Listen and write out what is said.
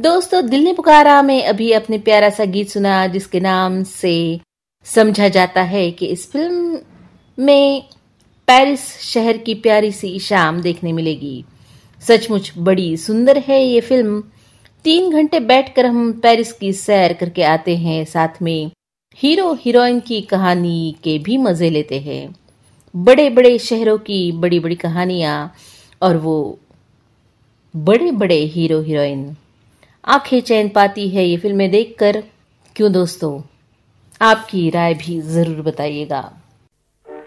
दोस्तों, दिल ने पुकारा में अभी अपने प्यारा सा गीत सुना जिसके नाम से समझा जाता है कि इस फिल्म में पेरिस शहर की प्यारी सी शाम देखने मिलेगी। सचमुच बड़ी सुंदर है ये फिल्म। 3 घंटे बैठकर हम पेरिस की सैर करके आते हैं, साथ में हीरो हीरोइन की कहानी के भी मजे लेते हैं। बड़े बड़े शहरों की बड़ी बड़ी कहानियां और वो बड़े बड़े हीरो हीरोइन। आंखें चैन पाती है ये फिल्में देखकर। क्यों दोस्तों, आपकी राय भी जरूर बताइएगा।